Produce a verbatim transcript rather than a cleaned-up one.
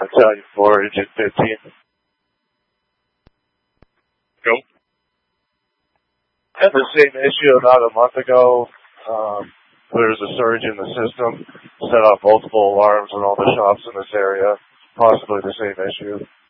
Italian four, Engine fifteen. Go. Had the same issue about a month ago. Um, there was a surge in the system, set off multiple alarms in all the shops in this area. Possibly the same issue.